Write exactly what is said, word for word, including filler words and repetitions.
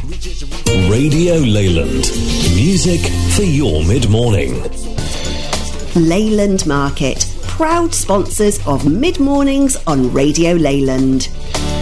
Radio Leyland. Music for your mid-morning. Leyland Market, proud sponsors of Mid-Mornings on Radio Leyland.